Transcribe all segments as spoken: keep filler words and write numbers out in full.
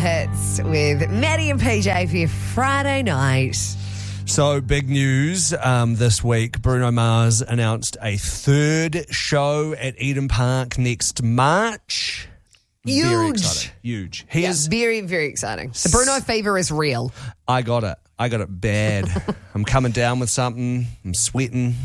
Hits with Maddie and P J for your Friday night. So, big news um, this week. Bruno Mars announced a third show at Eden Park next March. Huge. Very exciting. Huge. He Yeah, is. very, very exciting. The Bruno fever is real. I got it. I got it bad. I'm coming down with something. I'm sweating.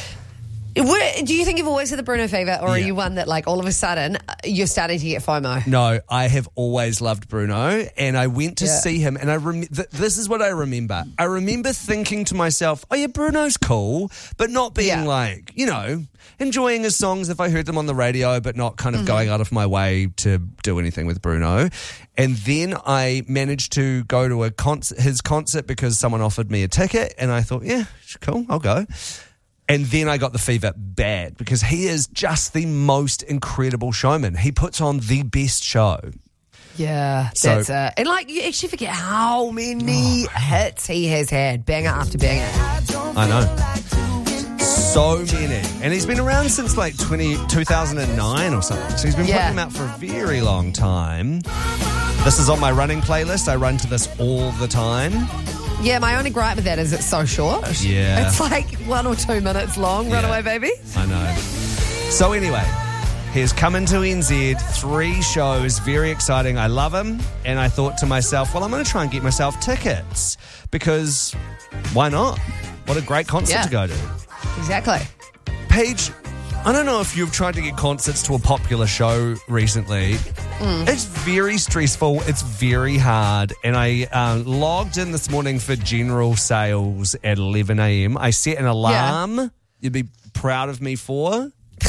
Where, do you think you've always had the Bruno fever, or are Yeah. you one that, like, all of a sudden uh, you're starting to get FOMO? No, I have always loved Bruno, and I went to Yeah. see him, and I rem- th- this is what I remember. I remember thinking to myself, oh yeah, Bruno's cool, but not being Yeah. like, you know, enjoying his songs if I heard them on the radio, but not kind of Mm-hmm. going out of my way to do anything with Bruno. And then I managed to go to a concert, his concert because someone offered me a ticket, and I thought, yeah, cool, I'll go. And then I got the fever bad because he is just the most incredible showman. He puts on the best show. Yeah, So- that's it. And, like, you actually forget how many hits he has had, banger after banger. I know. So many. And he's been around since like twenty, two thousand nine or something. So he's been Yeah. putting them out for a very long time. This is on my running playlist. I run to this all the time. Yeah, my only gripe with that is it's so short. Yeah. It's like one or two minutes long, Yeah. Runaway Baby. I know. So anyway, he's coming to N Z, three shows, very exciting. I love him. And I thought to myself, well, I'm going to try and get myself tickets because why not? What a great concert Yeah. to go to. Exactly. Paige, I don't know if you've tried to get concerts to a popular show recently. Mm. It's very stressful. It's very hard. And I uh, logged in this morning for general sales at eleven a.m. I set an alarm you'd be proud of me for.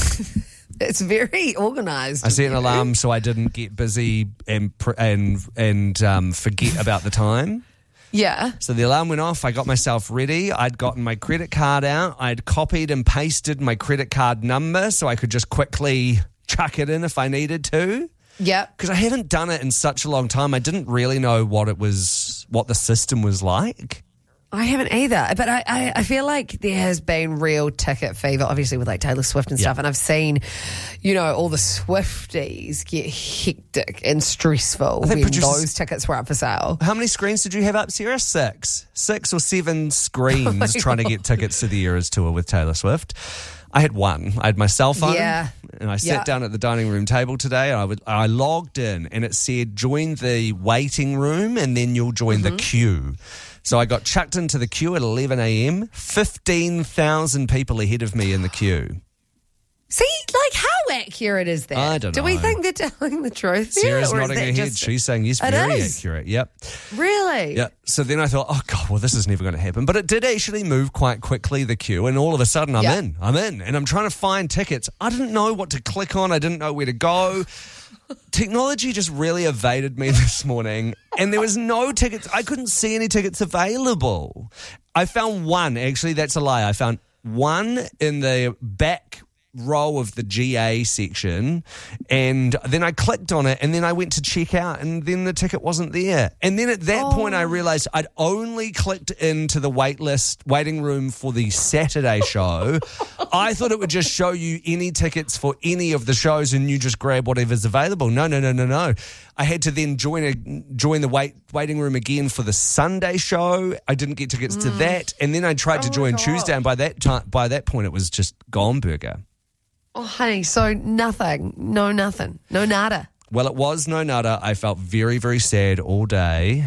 It's very organised. I set an alarm so I didn't get busy and pr- and and um, forget about the time. Yeah. So the alarm went off. I got myself ready. I'd gotten my credit card out. I'd copied and pasted my credit card number so I could just quickly chuck it in if I needed to. Yep. Because I haven't done it in such a long time. I didn't really know what it was, what the system was like. I haven't either, but I, I, I feel like there has been real ticket fever, obviously with like Taylor Swift and stuff, Yeah. and I've seen, you know, all the Swifties get hectic and stressful think when producers- those tickets were up for sale. How many screens did you have up, Sarah? Six. Six or seven screens Oh trying to get tickets to the Eras tour with Taylor Swift. I had one. I had my cell phone. Yeah. And I sat Yeah. down at the dining room table today. And I would, I logged in and it said, join the waiting room and then you'll join Mm-hmm. the queue. So I got chucked into the queue at eleven a.m. fifteen thousand people ahead of me in the queue. See, like, how accurate is that? I don't Do we know. think they're telling the truth? Sarah's Yeah, or is nodding that her head. just- She's saying, yes, It very is. accurate. Yep. Really? Yeah. So then I thought, oh, God, well, this is never going to happen. But it did actually move quite quickly, the queue. And all of a sudden, I'm Yeah. in. I'm in. And I'm trying to find tickets. I didn't know what to click on. I didn't know where to go. Technology just really evaded me this morning. And there was no tickets. I couldn't see any tickets available. I found one. Actually, that's a lie. I found one in the back row of the G A section, and then I clicked on it, and then I went to check out, and then the ticket wasn't there. And then at that point, I realised I'd only clicked into the wait list, waiting room for the Saturday show. I thought it would just show you any tickets for any of the shows, and you just grab whatever's available. No, no, no, no, no. I had to then join a join the wait waiting room again for the Sunday show. I didn't get tickets to that, and then I tried to join Tuesday, and by that time, by that point, it was just gone burger. Oh, honey, so nothing. No nothing. No nada. Well, it was no nada. I felt very, very sad all day.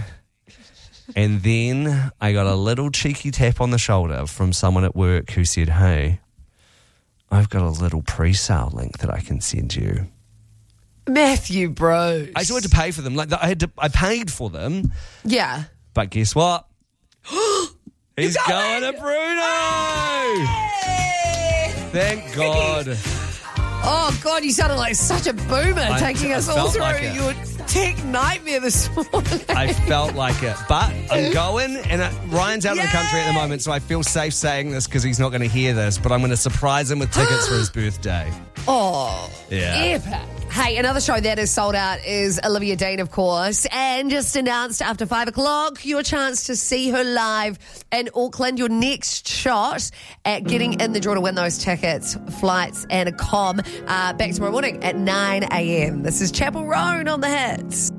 And then I got a little cheeky tap on the shoulder from someone at work who said, hey, I've got a little pre-sale link that I can send you. Matthew Bros. I still had to pay for them. Like I had to, I paid for them. Yeah. But guess what? He's going! going to Bruno! Thank God. Oh, God, you sounded like such a boomer I- taking I us all felt through like it. your tech nightmare this morning. I felt like it. But I'm going, and uh, Ryan's out of the country at the moment, so I feel safe saying this because he's not going to hear this, but I'm going to surprise him with tickets for his birthday. Oh, Yeah. epic. Hey, another show that is sold out is Olivia Dean, of course, and just announced after five o'clock your chance to see her live in Auckland. Your next shot at getting in the draw to win those tickets, flights, and a com uh, back tomorrow morning at nine a.m. This is Chapel Roan on the Hits.